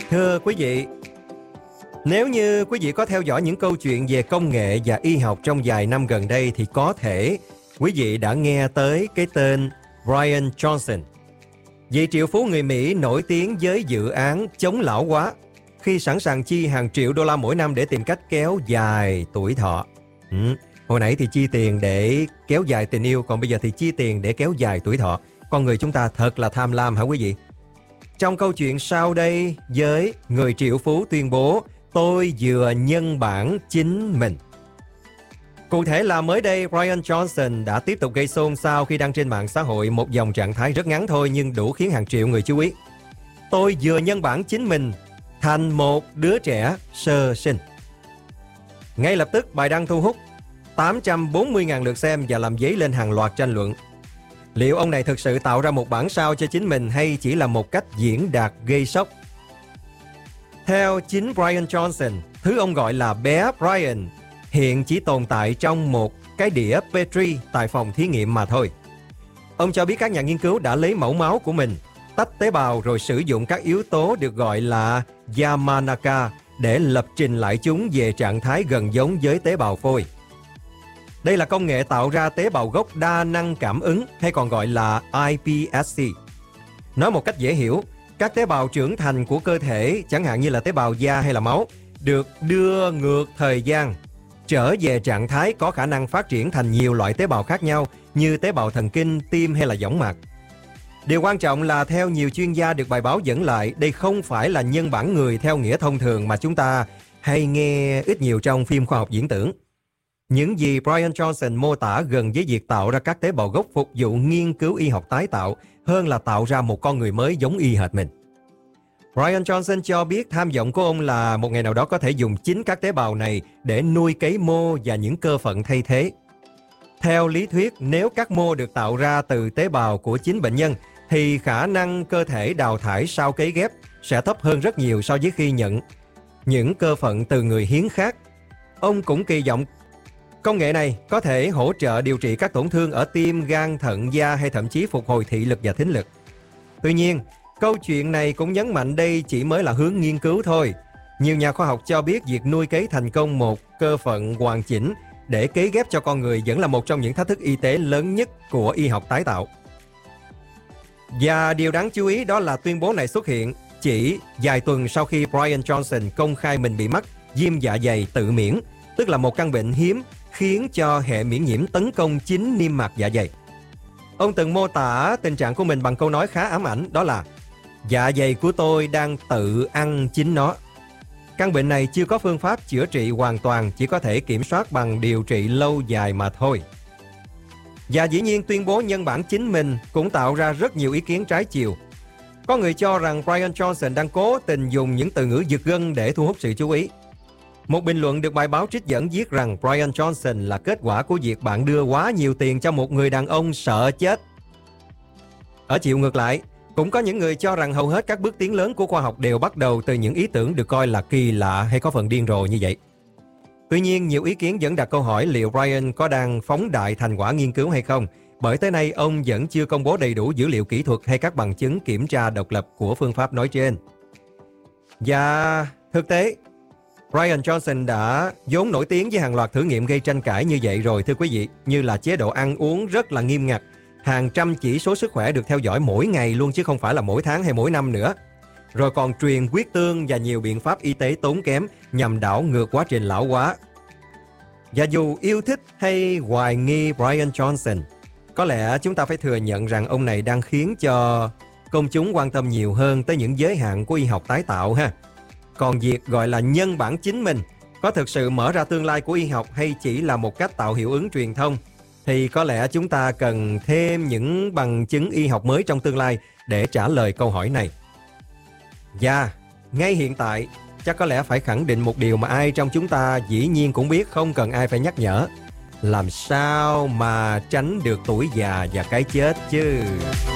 Thưa quý vị, nếu như quý vị có theo dõi những câu chuyện về công nghệ và y học trong vài năm gần đây thì có thể quý vị đã nghe tới cái tên Brian Johnson. Vị triệu phú người Mỹ nổi tiếng với dự án chống lão hóa khi sẵn sàng chi hàng triệu đô la mỗi năm để tìm cách kéo dài tuổi thọ. Hồi nãy thì chi tiền để kéo dài tình yêu, còn bây giờ thì chi tiền để kéo dài tuổi thọ. Con người chúng ta thật là tham lam hả quý vị? Trong câu chuyện sau đây với người triệu phú tuyên bố tôi vừa nhân bản chính mình. Cụ thể là mới đây Brian Johnson đã tiếp tục gây xôn xao khi đăng trên mạng xã hội một dòng trạng thái rất ngắn thôi nhưng đủ khiến hàng triệu người chú ý. Tôi vừa nhân bản chính mình thành một đứa trẻ sơ sinh. Ngay lập tức bài đăng thu hút 840.000 lượt xem và làm dấy lên hàng loạt tranh luận. Liệu ông này thực sự tạo ra một bản sao cho chính mình hay chỉ là một cách diễn đạt gây sốc? Theo chính Brian Johnson, thứ ông gọi là bé Brian hiện chỉ tồn tại trong một cái đĩa Petri tại phòng thí nghiệm mà thôi. Ông cho biết các nhà nghiên cứu đã lấy mẫu máu của mình, tách tế bào rồi sử dụng các yếu tố được gọi là Yamanaka để lập trình lại chúng về trạng thái gần giống với tế bào phôi. Đây là công nghệ tạo ra tế bào gốc đa năng cảm ứng hay còn gọi là iPSC. Nói một cách dễ hiểu, các tế bào trưởng thành của cơ thể, chẳng hạn như là tế bào da hay là máu, được đưa ngược thời gian, trở về trạng thái có khả năng phát triển thành nhiều loại tế bào khác nhau như tế bào thần kinh, tim hay là võng mạc. Điều quan trọng là theo nhiều chuyên gia được bài báo dẫn lại, đây không phải là nhân bản người theo nghĩa thông thường mà chúng ta hay nghe ít nhiều trong phim khoa học viễn tưởng. Những gì Brian Johnson mô tả gần với việc tạo ra các tế bào gốc phục vụ nghiên cứu y học tái tạo hơn là tạo ra một con người mới giống y hệt mình. Brian Johnson cho biết tham vọng của ông là một ngày nào đó có thể dùng chính các tế bào này để nuôi cấy mô và những cơ phận thay thế. Theo lý thuyết, nếu các mô được tạo ra từ tế bào của chính bệnh nhân, thì khả năng cơ thể đào thải sau cấy ghép sẽ thấp hơn rất nhiều so với khi nhận những cơ phận từ người hiến khác. Ông cũng kỳ vọng công nghệ này có thể hỗ trợ điều trị các tổn thương ở tim, gan, thận, da hay thậm chí phục hồi thị lực và thính lực. Tuy nhiên, câu chuyện này cũng nhấn mạnh đây chỉ mới là hướng nghiên cứu thôi. Nhiều nhà khoa học cho biết việc nuôi cấy thành công một cơ phận hoàn chỉnh để cấy ghép cho con người vẫn là một trong những thách thức y tế lớn nhất của y học tái tạo. Và điều đáng chú ý đó là tuyên bố này xuất hiện chỉ vài tuần sau khi Brian Johnson công khai mình bị mắc viêm dạ dày tự miễn, tức là một căn bệnh hiếm khiến cho hệ miễn nhiễm tấn công chính niêm mạc dạ dày. Ông từng mô tả tình trạng của mình bằng câu nói khá ám ảnh, đó là dạ dày của tôi đang tự ăn chính nó. Căn bệnh này chưa có phương pháp chữa trị hoàn toàn, chỉ có thể kiểm soát bằng điều trị lâu dài mà thôi. Và dĩ nhiên tuyên bố nhân bản chính mình cũng tạo ra rất nhiều ý kiến trái chiều. Có người cho rằng Brian Johnson đang cố tình dùng những từ ngữ giật gân để thu hút sự chú ý. Một bình luận được bài báo trích dẫn viết rằng Brian Johnson là kết quả của việc bạn đưa quá nhiều tiền cho một người đàn ông sợ chết. Ở chiều ngược lại, cũng có những người cho rằng hầu hết các bước tiến lớn của khoa học đều bắt đầu từ những ý tưởng được coi là kỳ lạ hay có phần điên rồ như vậy. Tuy nhiên, nhiều ý kiến vẫn đặt câu hỏi liệu Brian có đang phóng đại thành quả nghiên cứu hay không, bởi tới nay ông vẫn chưa công bố đầy đủ dữ liệu kỹ thuật hay các bằng chứng kiểm tra độc lập của phương pháp nói trên. Và thực tế, Brian Johnson đã vốn nổi tiếng với hàng loạt thử nghiệm gây tranh cãi như vậy rồi thưa quý vị, như là chế độ ăn uống rất là nghiêm ngặt, hàng trăm chỉ số sức khỏe được theo dõi mỗi ngày luôn chứ không phải là mỗi tháng hay mỗi năm nữa. Rồi còn truyền huyết tương và nhiều biện pháp y tế tốn kém nhằm đảo ngược quá trình lão hóa. Và dù yêu thích hay hoài nghi Brian Johnson, có lẽ chúng ta phải thừa nhận rằng ông này đang khiến cho công chúng quan tâm nhiều hơn tới những giới hạn của y học tái tạo ha. Còn việc gọi là nhân bản chính mình có thực sự mở ra tương lai của y học hay chỉ là một cách tạo hiệu ứng truyền thông, thì có lẽ chúng ta cần thêm những bằng chứng y học mới trong tương lai để trả lời câu hỏi này. Và ngay hiện tại, chắc có lẽ phải khẳng định một điều mà ai trong chúng ta dĩ nhiên cũng biết, không cần ai phải nhắc nhở. Làm sao mà tránh được tuổi già và cái chết chứ?